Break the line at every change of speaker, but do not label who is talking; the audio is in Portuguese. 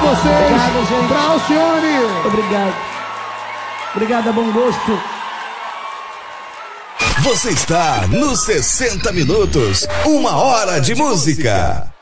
vocês.
Obrigado, gente.
Pra Alcione.
Obrigado. Obrigado, bom gosto.
Você está nos 60 minutos, 1 hora de música.